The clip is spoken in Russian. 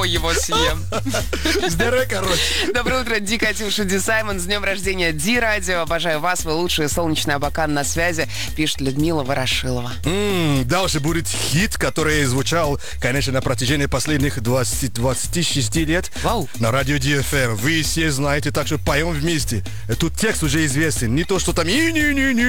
его съем. Здорово, короче. Доброе утро, Ди, Катюша, Ди Саймон. С днем рождения, Ди Радио. Обожаю вас, вы лучшие, солнечный Абакан на связи, пишет Людмила Ворошилова. Дальше будет хит, который звучал, конечно, на протяжении последних 26 лет. Вау. На радио DFM. Вы все знаете, так что поем вместе. Тут текст уже известен. Не то, что там